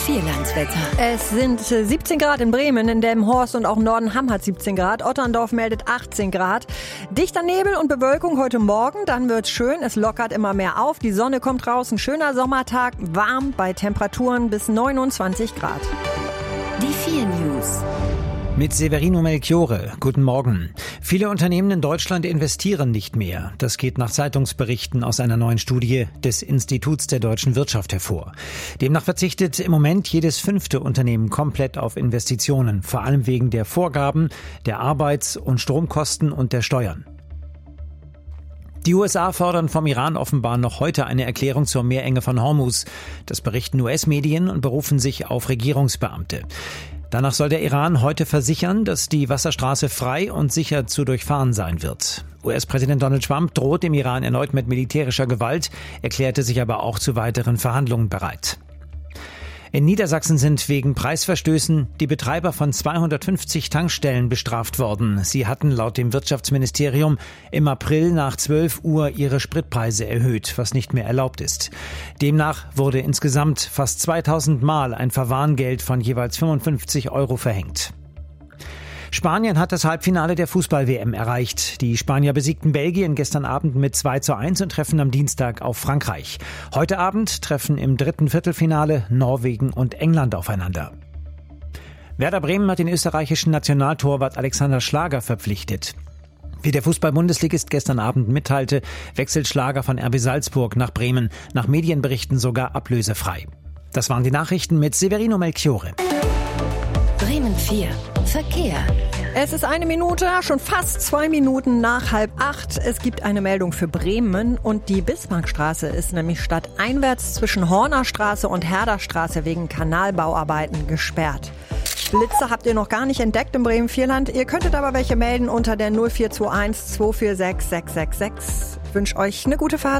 Vierlandswetter. Es sind 17 Grad in Bremen, in Delmenhorst und auch Nordenham hat 17 Grad. Otterndorf meldet 18 Grad. Dichter Nebel und Bewölkung heute Morgen, dann wird's schön. Es lockert immer mehr auf. Die Sonne kommt raus. Ein schöner Sommertag, warm bei Temperaturen bis 29 Grad. Die 4 News. Mit Severino Melchiorre. Guten Morgen. Viele Unternehmen in Deutschland investieren nicht mehr. Das geht nach Zeitungsberichten aus einer neuen Studie des Instituts der deutschen Wirtschaft hervor. Demnach verzichtet im Moment jedes 5. Unternehmen komplett auf Investitionen, vor allem wegen der Vorgaben, der Arbeits- und Stromkosten und der Steuern. Die USA fordern vom Iran offenbar noch heute eine Erklärung zur Meerenge von Hormuz. Das berichten US-Medien und berufen sich auf Regierungsbeamte. Danach soll der Iran heute versichern, dass die Wasserstraße frei und sicher zu durchfahren sein wird. US-Präsident Donald Trump droht dem Iran erneut mit militärischer Gewalt, erklärte sich aber auch zu weiteren Verhandlungen bereit. In Niedersachsen sind wegen Preisverstößen die Betreiber von 250 Tankstellen bestraft worden. Sie hatten laut dem Wirtschaftsministerium im April nach 12 Uhr ihre Spritpreise erhöht, was nicht mehr erlaubt ist. Demnach wurde insgesamt fast 2000 Mal ein Verwarngeld von jeweils 55 € verhängt. Spanien hat das Halbfinale der Fußball-WM erreicht. Die Spanier besiegten Belgien gestern Abend mit 2:1 und treffen am Dienstag auf Frankreich. Heute Abend treffen im dritten Viertelfinale Norwegen und England aufeinander. Werder Bremen hat den österreichischen Nationaltorwart Alexander Schlager verpflichtet. Wie der Fußball-Bundesligist gestern Abend mitteilte, wechselt Schlager von RB Salzburg nach Bremen, nach Medienberichten sogar ablösefrei. Das waren die Nachrichten mit Severino Melchiorre. Bremen 4. Verkehr. Es ist 1 Minute, schon fast 2 Minuten nach 7:30. Es gibt eine Meldung für Bremen und die Bismarckstraße ist nämlich stadteinwärts zwischen Hornerstraße und Herderstraße wegen Kanalbauarbeiten gesperrt. Blitze habt ihr noch gar nicht entdeckt im Bremen-Vierland. Ihr könntet aber welche melden unter der 0421 246 666. Ich wünsche euch eine gute Fahrt.